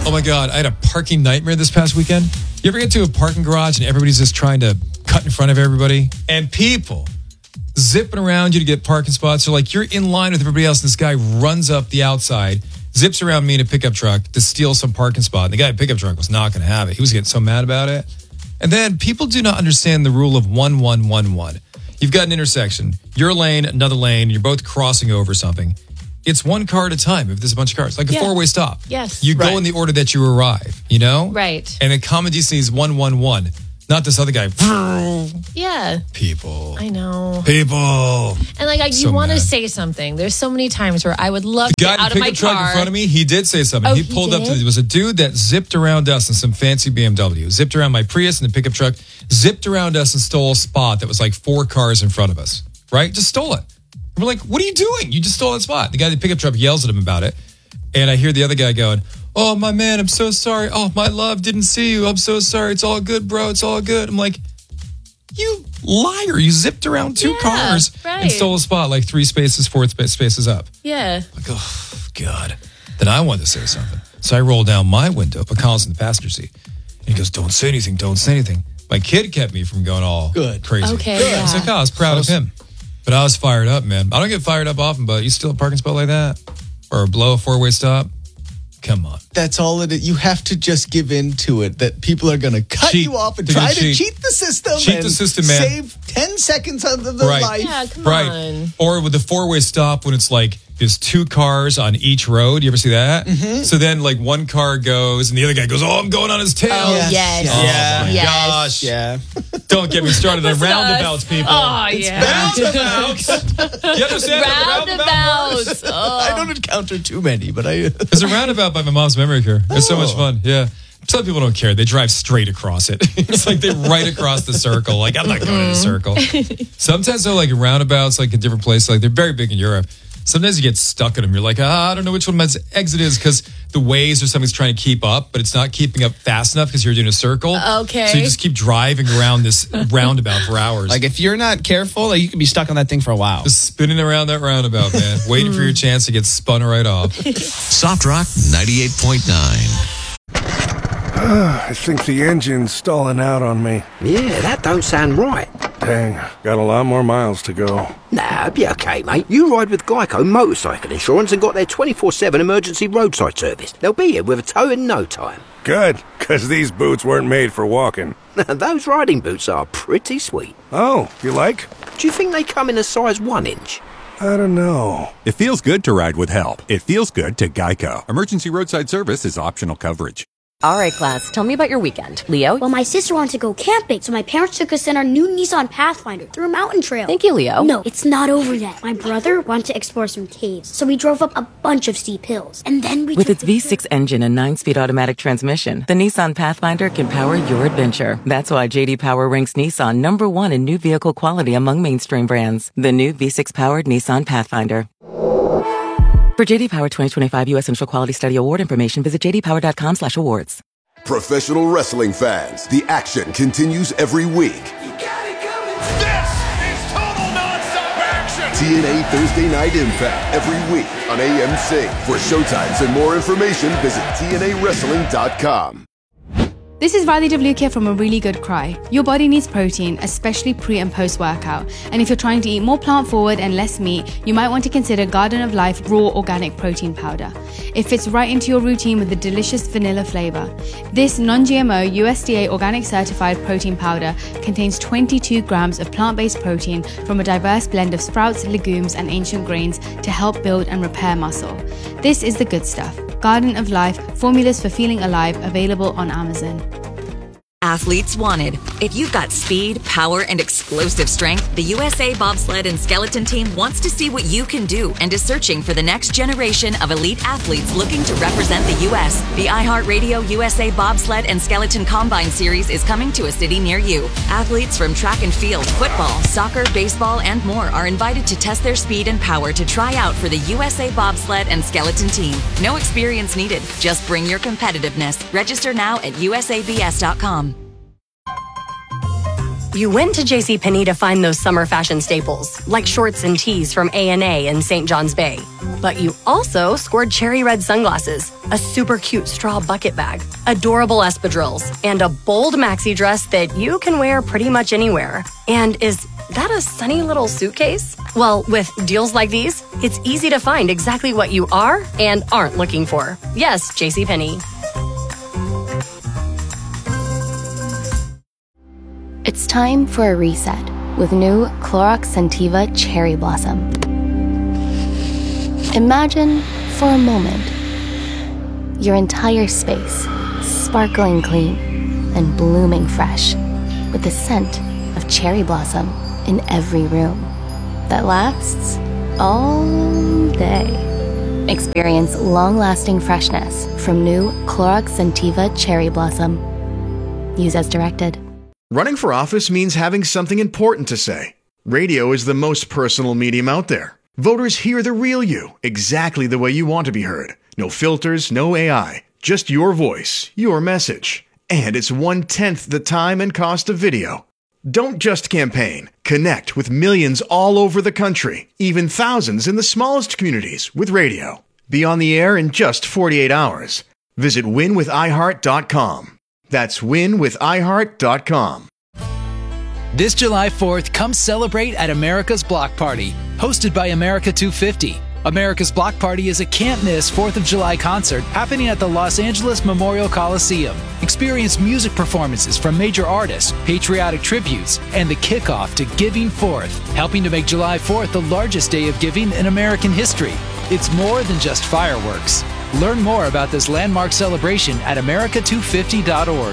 Oh my God, I had a parking nightmare this past weekend. You ever get to a parking garage and everybody's just trying to cut in front of everybody? And people zipping around you to get parking spots. So like you're in line with everybody else and this guy runs up the outside, zips around me in a pickup truck to steal some parking spot. And the guy in the pickup truck was not going to have it. He was getting so mad about it. And then people do not understand the rule of 1111. You've got an intersection, your lane, another lane, you're both crossing over something. It's one car at a time if there's a bunch of cars, like a four-way stop. Yes. You go in the order that you arrive, you know? Right. And a common decency is 111, not this other guy. Yeah. People. I know. People. And like you want to say something. There's so many times where I would love to get out of my car. The guy in the pickup truck in front of me, he did say something. Oh, he pulled up to, there was a dude that zipped around us in some fancy BMW, zipped around my Prius in the pickup truck, zipped around us and stole a spot that was like 4 cars in front of us, right? Just stole it. And we're like, what are you doing? You just stole that spot. The guy in the pickup truck yells at him about it. And I hear the other guy going, oh, my man, I'm so sorry. Oh, my love, didn't see you. I'm so sorry. It's all good, bro. It's all good. I'm like, you liar. You zipped around 2 cars and stole a spot like 3 spaces, 4 spaces up. Yeah. Like, oh, God. Then I wanted to say something. So I rolled down my window, but Colin's in the passenger seat. And he goes, don't say anything. Don't say anything. My kid kept me from going all crazy. Okay, I was like, oh, I was proud of him. But I was fired up, man. I don't get fired up often, but you steal a parking spot like that? Or blow a 4-way stop? Come on. That's all it is. You have to just give in to it that people are going to cut you off and try to cheat the system. Cheat the system, man. Save 10 seconds of their life. Yeah, come on. Or with the 4-way stop when it's like there's 2 cars on each road. You ever see that? Mm-hmm. So then like one car goes and the other guy goes, oh, I'm going on his tail. Oh, yes. Oh, my gosh. Yeah. Don't get me started on roundabouts, people. Oh, yeah. Roundabouts. You understand? Roundabouts. I don't encounter too many, but I... There's a roundabout by my mom's memory care. It's so much fun. Yeah. Some people don't care. They drive straight across it. It's like they're right across the circle. Like, I'm not going in a circle. Sometimes they're like roundabouts, like in different places. Like, they're very big in Europe. Sometimes you get stuck in them. You're like, I don't know which one my exit is because the Waze or something's trying to keep up, but it's not keeping up fast enough because you're doing a circle. Okay. So you just keep driving around this roundabout for hours. Like, if you're not careful, like, you can be stuck on that thing for a while. Just spinning around that roundabout, man. Waiting for your chance to get spun right off. Soft Rock 98.9. I think the engine's stalling out on me. Yeah, that don't sound right. Dang, got a lot more miles to go. Nah, be okay, mate. You ride with Geico Motorcycle Insurance and got their 24/7 emergency roadside service. They'll be here with a tow in no time. Good, because these boots weren't made for walking. Those riding boots are pretty sweet. Oh, you like? Do you think they come in a size 1 inch? I don't know. It feels good to ride with help. It feels good to Geico. Emergency roadside service is optional coverage. All right, class, tell me about your weekend. Leo? Well, my sister wanted to go camping, so my parents took us in our new Nissan Pathfinder through a mountain trail. Thank you, Leo. No, it's not over yet. My brother wanted to explore some caves, so we drove up a bunch of steep hills. And then we With its V6 engine and 9-speed automatic transmission, the Nissan Pathfinder can power your adventure. That's why J.D. Power ranks Nissan #1 in new vehicle quality among mainstream brands. The new V6-powered Nissan Pathfinder. For J.D. Power 2025 U.S. Central Quality Study Award information, visit jdpower.com/awards. Professional wrestling fans, the action continues every week. This is total nonstop action! TNA Thursday Night Impact every week on AMC. For showtimes and more information, visit TNAWrestling.com. This is Riley DeVlukia from A Really Good Cry. Your body needs protein, especially pre and post-workout. And if you're trying to eat more plant-forward and less meat, you might want to consider Garden of Life Raw Organic Protein Powder. It fits right into your routine with a delicious vanilla flavor. This non-GMO, USDA organic certified protein powder contains 22 grams of plant-based protein from a diverse blend of sprouts, legumes, and ancient grains to help build and repair muscle. This is the good stuff. Garden of Life, formulas for feeling alive, available on Amazon. Athletes wanted. If you've got speed, power, and explosive strength, the USA Bobsled and Skeleton Team wants to see what you can do and is searching for the next generation of elite athletes looking to represent the U.S. The iHeartRadio USA Bobsled and Skeleton Combine Series is coming to a city near you. Athletes from track and field, football, soccer, baseball, and more are invited to test their speed and power to try out for the USA Bobsled and Skeleton Team. No experience needed. Just bring your competitiveness. Register now at usabs.com. You went to JCPenney to find those summer fashion staples, like shorts and tees from A&A in St. John's Bay. But you also scored cherry red sunglasses, a super cute straw bucket bag, adorable espadrilles, and a bold maxi dress that you can wear pretty much anywhere. And is that a sunny little suitcase? Well, with deals like these, it's easy to find exactly what you are and aren't looking for. Yes, JCPenney. It's time for a reset with new Clorox Scentiva Cherry Blossom. Imagine, for a moment, your entire space sparkling clean and blooming fresh with the scent of cherry blossom in every room that lasts all day. Experience long-lasting freshness from new Clorox Scentiva Cherry Blossom. Use as directed. Running for office means having something important to say. Radio is the most personal medium out there. Voters hear the real you, exactly the way you want to be heard. No filters, no AI, just your voice, your message. And it's 1/10 the time and cost of video. Don't just campaign. Connect with millions all over the country, even thousands in the smallest communities with radio. Be on the air in just 48 hours. Visit winwithiheart.com. That's winwithiheart.com. This July 4th, come celebrate at America's Block Party, hosted by America 250. America's Block Party is a can't-miss 4th of July concert happening at the Los Angeles Memorial Coliseum. Experience music performances from major artists, patriotic tributes, and the kickoff to Giving Forth, helping to make July 4th the largest day of giving in American history. It's more than just fireworks. Learn more about this landmark celebration at america250.org.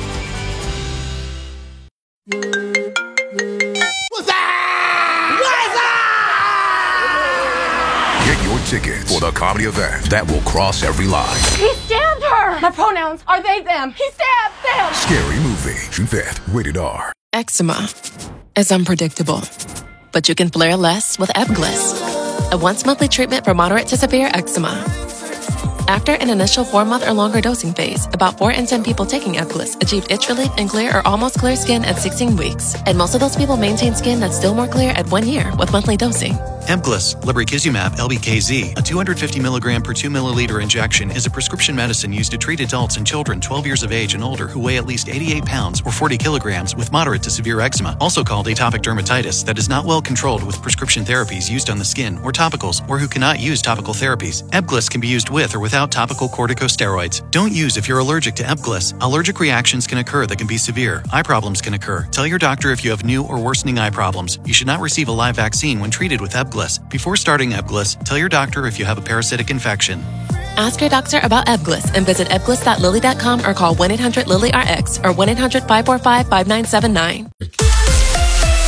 Get your tickets for the comedy event that will cross every line. He stabbed her! My pronouns are they, them. He stabbed them! Scary Movie, June 5th, rated R. Eczema is unpredictable, but you can flare less with Ebglyss, a once-monthly treatment for moderate to severe eczema. After an initial 4-month or longer dosing phase, about 4 in 10 people taking Ebglyss achieved itch relief and clear or almost clear skin at 16 weeks. And most of those people maintain skin that's still more clear at 1 year with monthly dosing. Ebglyss, lebrikizumab LBKZ, a 250 milligram per 2 milliliter injection, is a prescription medicine used to treat adults and children 12 years of age and older who weigh at least 88 pounds or 40 kilograms with moderate to severe eczema, also called atopic dermatitis, that is not well controlled with prescription therapies used on the skin or topicals, or who cannot use topical therapies. Ebglyss can be used with or without topical corticosteroids. Don't use if you're allergic to Ebglyss. Allergic reactions can occur that can be severe. Eye problems can occur. Tell your doctor if you have new or worsening eye problems. You should not receive a live vaccine when treated with Ebglyss. Before starting Ebglyss, tell your doctor if you have a parasitic infection. Ask your doctor about Ebglyss and visit ebglyss.lilly.com or call 1-800-LILY-RX or 1-800-545-5979.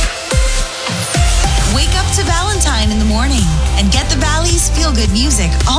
Wake up to Valentine in the morning and get the Valley's feel-good music all